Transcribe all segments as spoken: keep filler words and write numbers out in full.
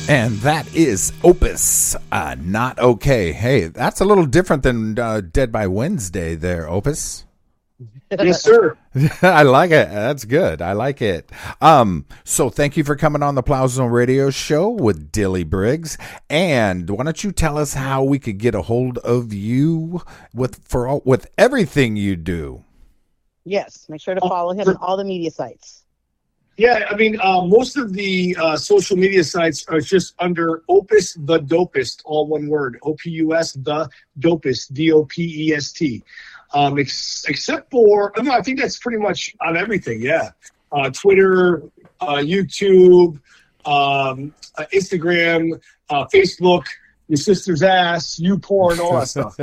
And that is Opus, uh, Not Okay. Hey, that's a little different than uh, Dead by Wednesday there, Opus. Yes, sir. I like it. That's good. I like it. Um, so thank you for coming on the Plow Zone Radio Show with Dilly Briggs. And why don't you tell us how we could get a hold of you with for all, with everything you do? Yes, make sure to follow him on all the media sites. Yeah, I mean, uh, most of the uh, social media sites are just under Opus the Dopest, all one word. O P U S the Dopest, D O P E S T. Um, ex- except for, no, I think that's pretty much on everything, yeah. Uh, Twitter, uh, YouTube, um, uh, Instagram, uh, Facebook, your sister's ass, you porn, all that stuff.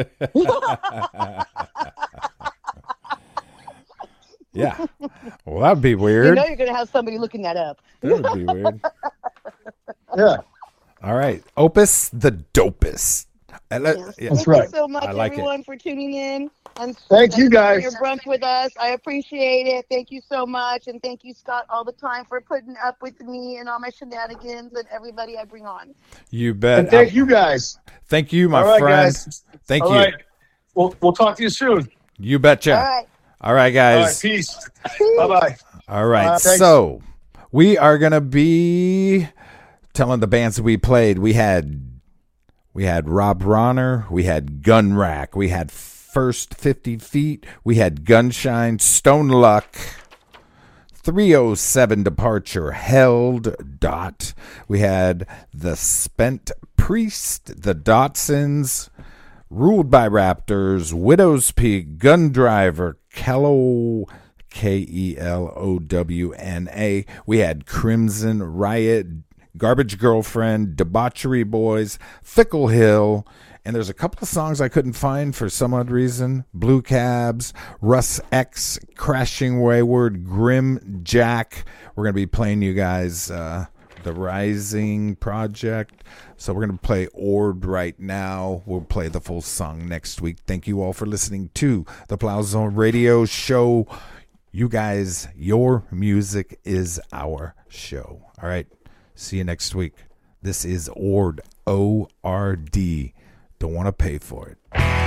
Yeah. Well, that'd be weird. You know you're going to have somebody looking that up. That would be weird. Yeah. All right. Opus the Dopest. Uh, let- Yes. yeah. That's Thank right. you so much, I like it. everyone, for tuning in. And Thank you, guys. Your brunch with us. I appreciate it. Thank you so much. And thank you, Scott, all the time for putting up with me and all my shenanigans and everybody I bring on. You bet. And thank Um, you, guys. Thank you, my All right, friend. guys. Thank All you. right. We'll, we'll talk to you soon. You betcha. All right. All right, All guys. right, peace. Bye-bye. All right, Uh, thanks. so we are gonna be telling the bands that we played. We had we had Rob Ronner, we had Gun Rack, we had First fifty Feet, we had Gunshine, Stone Luck, three oh seven Departure, Held, Dot. We had the Spent Priest, the Dotsons, Ruled by Raptors, Widow's Peak, Gun Driver, Kello. K E L O W N A. We had Crimson Riot, Garbage Girlfriend, Debauchery Boys, Fickle Hill, and there's a couple of songs I couldn't find for some odd reason. Blue Cabs, Russ X, Crashing Wayward, Grim Jack. We're going to be playing you guys uh, the Rising Project. So we're going to play Ord right now. We'll play the full song next week. Thank you all for listening to the Plow Zone Radio Show. You guys, your music is our show. All right. See you next week. This is Ord, O R D. Don't want to pay for it.